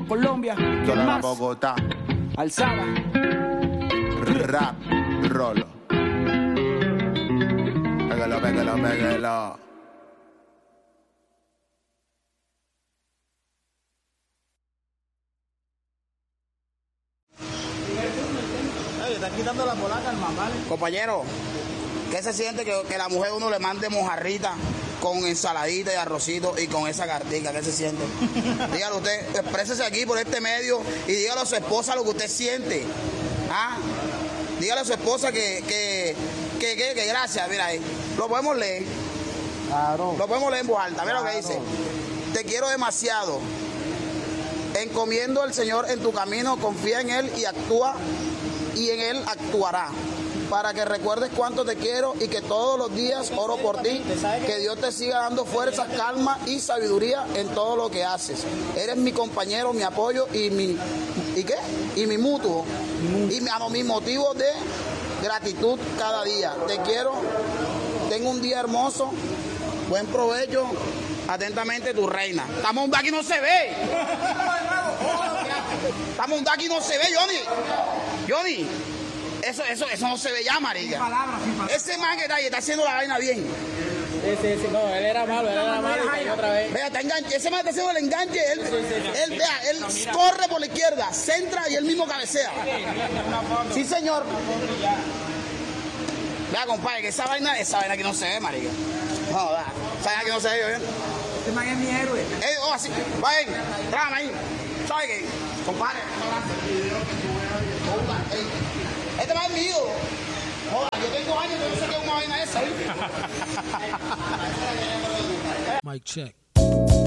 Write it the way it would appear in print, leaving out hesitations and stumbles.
Colombia. ¿Quién más? Bogotá. Alzaba. Rap, rolo. Pégalo, pégalo, pégalo. Están quitando la polaca al mamá. Compañero, ¿qué se siente que la mujer uno le mande mojarrita con ensaladita y arrocito y con esa cartica? ¿Qué se siente? Dígalo usted, exprésese aquí por este medio y dígale a su esposa lo que usted siente. ¿Ah? Dígale a su esposa que gracias, mira ahí. Lo podemos leer. Claro. Lo podemos leer en voz alta. Mira lo que dice. Te quiero demasiado. Encomiendo al Señor en tu camino, confía en Él y actúa, y en Él actuará. Para que recuerdes cuánto te quiero y que todos los días oro por ti, que Dios te siga dando fuerza, calma y sabiduría en todo lo que haces. Eres mi compañero, mi apoyo y mi mutuo, y mi motivo de gratitud cada día. Te quiero, tengo un día hermoso, buen provecho, atentamente tu reina. Estamos un aquí no se ve. Estamos un aquí no se ve, Johnny. Eso no se ve ya, marica. Ese man que está haciendo la vaina bien. Sí, no, él era malo y cayó otra vez. Vea, ese man está haciendo el enganche, él corre por la izquierda, centra y él mismo cabecea. Sí, señor. Vea, compadre, que esa vaina aquí no se ve, marica. No, esa vaina aquí no se ve, ¿bien? Este man es mi héroe. Así, vayan, trágame ahí. ¿Sabe qué? Compadre, este man es mío. Joder, yo tengo años que no sé qué es una vaina esa. Mic check.